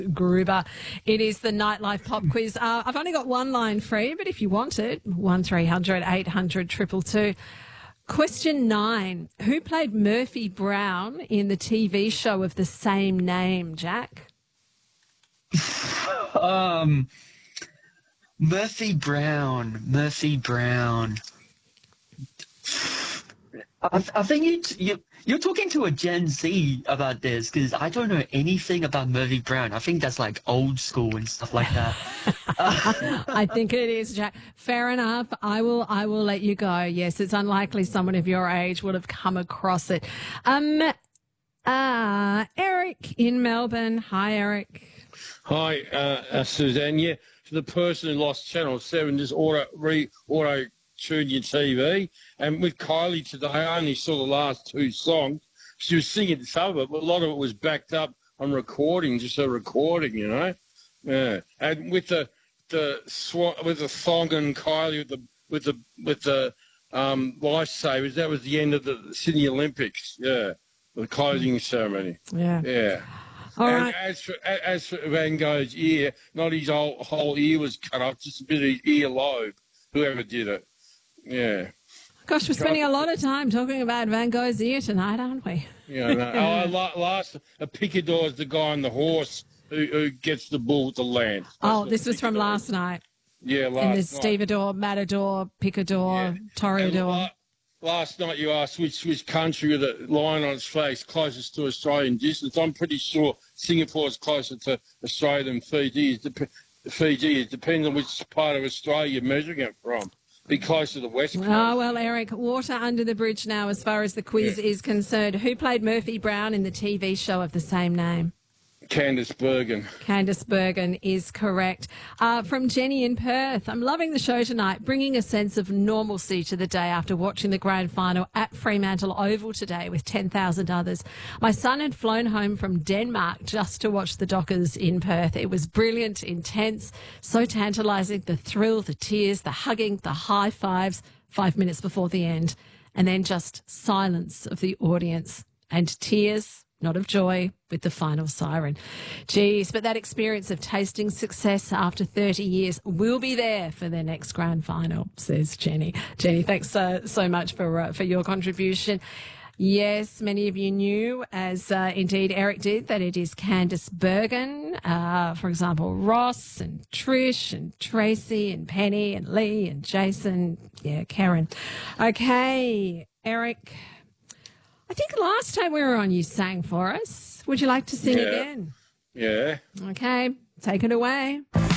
Gruber. It is the Nightlife Pop Quiz. I've only got one line free, but if you want it, 1300 800 222. Question 9. Who played Murphy Brown in the TV show of the same name, Jack? Murphy Brown. I think you're talking to a Gen Z about this because I don't know anything about Murphy Brown. I think that's like old school and stuff like that. I think it is, Jack. Fair enough. I will let you go. Yes, it's unlikely someone of your age would have come across it. Eric in Melbourne. Hi, Eric. Hi, Suzanne. Yeah, for the person who lost Channel 7, just auto tune your TV. And with Kylie today, I only saw the last 2 songs. She was singing some of it, but a lot of it was backed up on recording, just a recording, you know. Yeah, and with the Thong and Kylie with the lifesavers, that was the end of the Sydney Olympics. Yeah, the closing ceremony. Yeah. All and right. As for Van Gogh's ear, not his whole ear was cut off, just a bit of his earlobe. Whoever did it. Yeah. Gosh, we're spending a lot of time talking about Van Gogh's ear tonight, aren't we? Yeah. No. A picador is the guy on the horse who gets the bull with the lance. This was from last night. Yeah, last night. And there's stevedore, matador, picador, toreador. Last night you asked which country with a lion on its face closest to Australian distance. I'm pretty sure Singapore is closer to Australia than Fiji. It depends on which part of Australia you're measuring it from. Be close to the west coast. Oh, well, Eric, water under the bridge now as far as the quiz is concerned. Who played Murphy Brown in the TV show of the same name? Candice Bergen. Candice Bergen is correct. From Jenny in Perth, I'm loving the show tonight, bringing a sense of normalcy to the day after watching the grand final at Fremantle Oval today with 10,000 others. My son had flown home from Denmark just to watch the Dockers in Perth. It was brilliant, intense, so tantalising, the thrill, the tears, the hugging, the high fives 5 minutes before the end, and then just silence of the audience and tears, not of joy, with the final siren. Geez, but that experience of tasting success after 30 years will be there for their next grand final, says Jenny. Jenny, thanks so much for your contribution. Yes, many of you knew, as indeed Eric did, that it is Candice Bergen. For example, Ross and Trish and Tracy and Penny and Lee and Jason. Yeah, Karen. Okay, Eric, I think last time we were on, you sang for us. Would you like to sing again? Yeah. Okay, take it away.